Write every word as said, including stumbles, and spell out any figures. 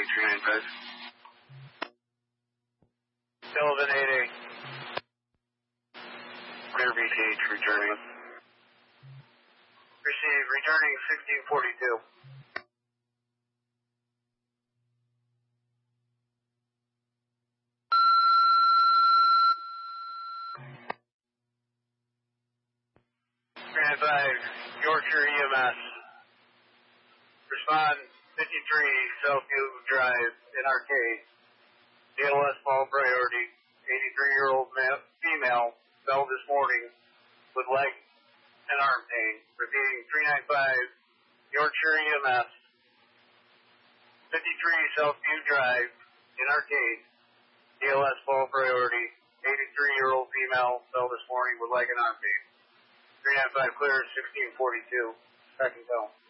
three nine five. Sullivan eight eight. Clear B T H returning. Receive, returning sixteen forty-two. three nine five, Yorkshire E M S. Respond fifty-three Southview Drive in Arcade. D L S small priority. eighty-three-year-old female fell this morning with leg and arm pain. Repeating three nine five, Yorkshire E M S. fifty-three Southview Drive in Arcade. D L S small priority. eighty-three-year-old female fell this morning with leg and arm pain. three nine five clear, sixteen forty-two. Second tone.